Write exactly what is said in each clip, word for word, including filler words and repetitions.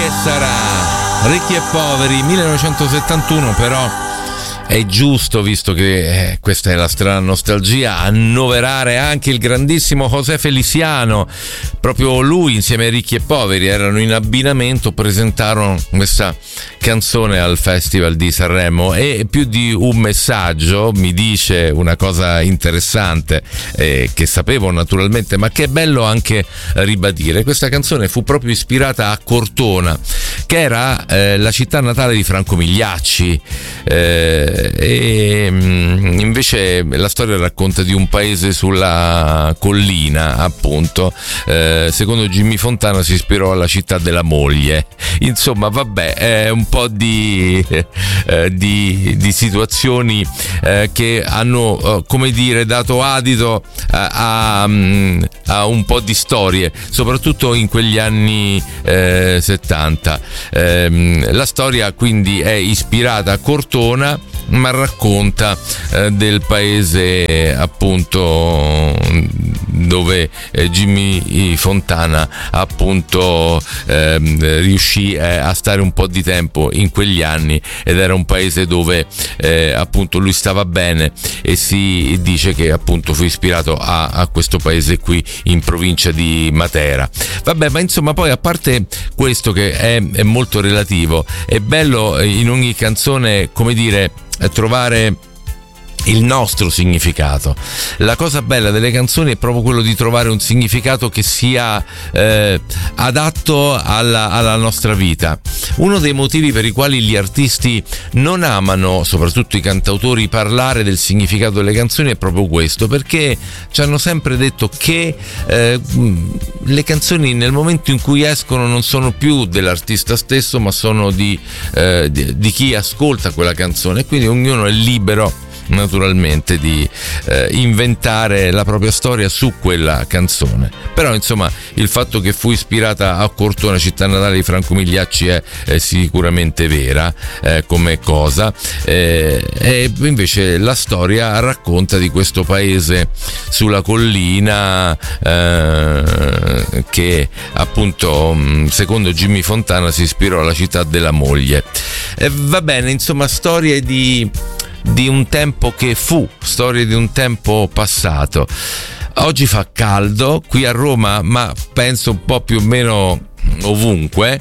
sarà Ricchi e Poveri, millenovecentosettantuno, però è giusto, visto che eh, questa è la strana nostalgia, annoverare anche il grandissimo José Feliciano. Proprio lui insieme ai Ricchi e Poveri erano in abbinamento, presentarono questa canzone al Festival di Sanremo, e più di un messaggio mi dice una cosa interessante eh, che sapevo naturalmente, ma che è bello anche ribadire. Questa canzone fu proprio ispirata a Cortona, che era eh, la città natale di Franco Migliacci, eh, e invece la storia racconta di un paese sulla collina, appunto. Eh, secondo Jimmy Fontana si ispirò alla città della moglie. Insomma, vabbè, è un po' di, eh, di, di situazioni eh, che hanno, eh, come dire, dato adito a, a, a un po' di storie, soprattutto in quegli anni eh, settanta. Eh, la storia quindi è ispirata a Cortona, ma racconta eh, del paese, appunto, dove eh, Jimmy Fontana appunto eh, riuscì eh, a stare un po' di tempo in quegli anni, ed era un paese dove eh, appunto lui stava bene, e si dice che appunto fu ispirato a, a questo paese qui in provincia di Matera. Vabbè, ma insomma, poi a parte questo che è, è molto relativo, è bello in ogni canzone, come dire, trovare il nostro significato. La cosa bella delle canzoni è proprio quello di trovare un significato che sia eh, adatto alla, alla nostra vita. Uno dei motivi per i quali gli artisti non amano, soprattutto i cantautori, parlare del significato delle canzoni è proprio questo, perché ci hanno sempre detto che eh, le canzoni nel momento in cui escono non sono più dell'artista stesso, ma sono di, eh, di, di chi ascolta quella canzone, e quindi ognuno è libero naturalmente di eh, inventare la propria storia su quella canzone. Però insomma, il fatto che fu ispirata a Cortona, città natale di Franco Migliacci, è, è sicuramente vera eh, come cosa, eh, e invece la storia racconta di questo paese sulla collina eh, che appunto, secondo Jimmy Fontana, si ispirò alla città della moglie. E va bene, insomma, storie di di un tempo che fu, storie di un tempo passato. Oggi fa caldo qui a Roma, ma penso un po' più o meno ovunque,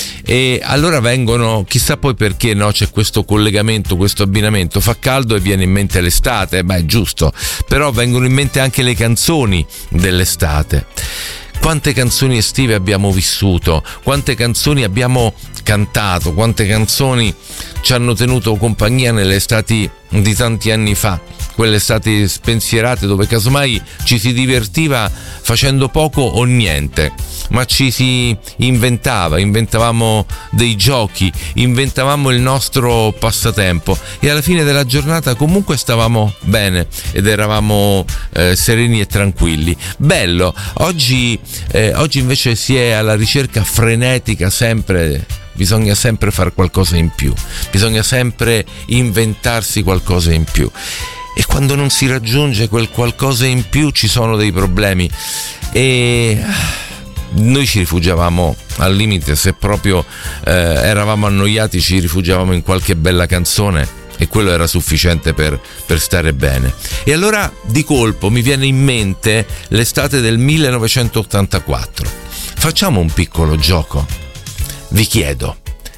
e allora vengono, chissà poi perché, no, c'è questo collegamento, questo abbinamento, fa caldo e viene in mente l'estate, beh, è giusto, però vengono in mente anche le canzoni dell'estate. Quante canzoni estive abbiamo vissuto, quante canzoni abbiamo cantato, quante canzoni ci hanno tenuto compagnia nelle estati di tanti anni fa, quelle estati spensierate dove casomai ci si divertiva facendo poco o niente, ma ci si inventava, inventavamo dei giochi, inventavamo il nostro passatempo, e alla fine della giornata comunque stavamo bene ed eravamo eh, sereni e tranquilli. Bello. Oggi, eh, oggi invece si è alla ricerca frenetica, sempre bisogna sempre fare qualcosa in più, bisogna sempre inventarsi qualcosa in più, e quando non si raggiunge quel qualcosa in più ci sono dei problemi, e noi ci rifugiavamo, al limite, se proprio eh, eravamo annoiati, ci rifugiavamo in qualche bella canzone, e quello era sufficiente per, per stare bene. E allora di colpo mi viene in mente l'estate del millenovecentottantaquattro. Facciamo un piccolo gioco. Vi chiedo,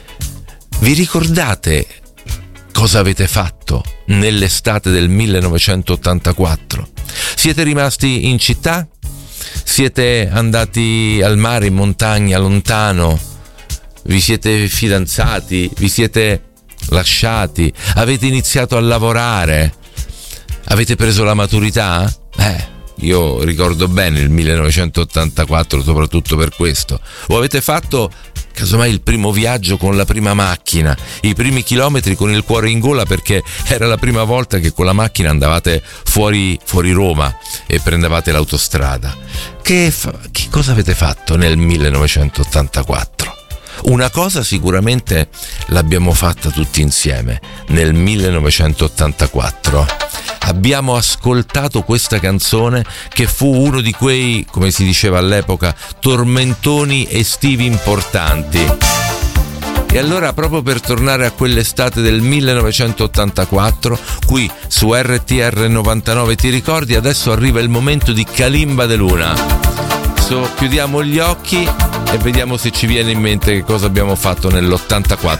vi ricordate cosa avete fatto nell'estate del millenovecentottantaquattro? Siete rimasti in città? Siete andati al mare, in montagna, lontano? Vi siete fidanzati? Vi siete lasciati? Avete iniziato a lavorare? Avete preso la maturità? Eh, io ricordo bene il millenovecentottantaquattro soprattutto per questo. O avete fatto casomai il primo viaggio con la prima macchina, i primi chilometri con il cuore in gola, perché era la prima volta che con la macchina andavate fuori, fuori Roma e prendevate l'autostrada. Che, fa- che cosa avete fatto nel millenovecentottantaquattro? Una cosa sicuramente l'abbiamo fatta tutti insieme nel millenovecentottantaquattro. Abbiamo ascoltato questa canzone che fu uno di quei, come si diceva all'epoca, tormentoni estivi importanti. E allora, proprio per tornare a quell'estate del millenovecentottantaquattro, qui su R T R novantanove Ti ricordi, adesso arriva il momento di Kalimba de Luna. So, chiudiamo gli occhi e vediamo se ci viene in mente che cosa abbiamo fatto nell'ottantaquattro.